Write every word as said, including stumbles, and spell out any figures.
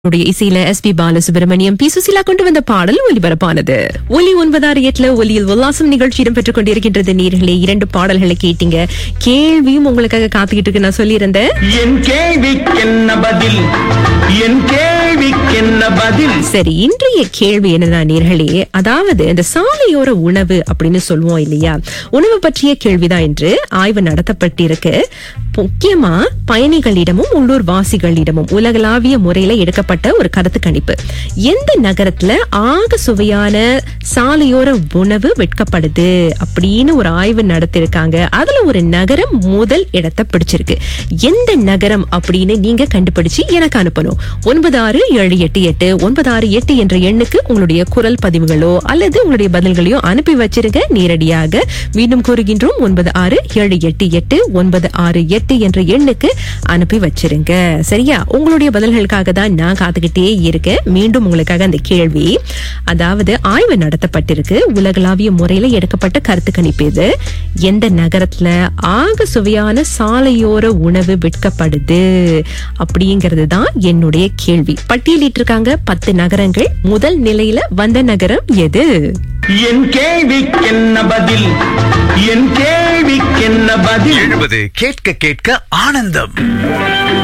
உடைய இசையில S B Balasubramaniam B Susheela கொண்டு வந்த பாடல் ஒலிபரப்பானது. ஒலி ஒன்பதாறு எட்டுல ஒலியில் உல்லாசம் நிகழ்ச்சி இடம்பெற்றுக் கொண்டிருக்கின்றது. நேர்களே, இரண்டு பாடல்களை கேட்டீங்க. கேள்வியும் உங்களுக்காக காத்துக்கிட்டு இருக்கு. நான் சொல்லியிருந்தேன், என் கேள்விக்கென்ன பதில், என் கேள்விக்கென்ன பதில். சரி, இன்றைய கேள்வி என்னன்னா நேர்களே, அதாவது இந்த சாலையோர உணவு அப்படின்னு சொல்லுவோம் இல்லையா, உணவு பற்றிய கேள்விதான் என்று ஆய்வு நடத்தப்பட்டிருக்கு. முக்கியமா பயணிகளிடமும் உள்ளூர் வாசிகளிடமும் உலகளாவிய முறையில எடுக்கப்பட்ட ஒரு கருத்து கணிப்பு. எந்த நகரத்துல ஆக சுவையான சாலையோர உணவு விற்கப்படுது அப்படின்னு ஒரு ஆய்வு நடத்திருக்காங்க. அதுல ஒரு நகரம் முதல் இடத்தை பிடிச்சிருக்கு. எந்த நகரம் அப்படின்னு நீங்க கண்டுபிடிச்சு எனக்கு அனுப்பணும். ஒன்பது ஆறு ஏழு எட்டு எட்டு ஒன்பது ஆறு எட்டு என்ற எண்ணுக்கு உங்களுடைய குரல் பதிவுகளோ அல்லது உங்களுடைய பதில்களையோ அனுப்பி வச்சிருங்க. நேரடியாக மீண்டும் கூறுகின்றோம், ஒன்பது ஆறு ஏழு எட்டு எட்டு ஒன்பது ஆறு எட்டு என்ற எண்ணுக்கு அனுப்பி வச்சிருங்க. சரியா? உங்களுடைய பதில்களுக்காக தான் நான் காத்துக்கிட்டே இருக்கேன். மீண்டும் உங்களுக்காக அந்த கேள்வி, அதாவது ஆய்வு நடத்தப்பட்டிருக்கு, உலகளாவிய முறையில எடுக்கப்பட்ட கருத்து கணிப்பு. இது எந்த நகரத்துல ஆக சுவையான சாலையோர உணவு விற்கப்படுது அப்படிங்கிறது தான் என்னுடைய கேள்வி. பட்டியலிட்டு இருக்காங்க பத்து நகரங்கள். முதல் நிலையில வந்த நகரம் எது? என் கேள்விக்கென்ன பதில், என் கேள்விக்கென்ன பதில். எழுபது கேட்க கேட்க ஆனந்தம்.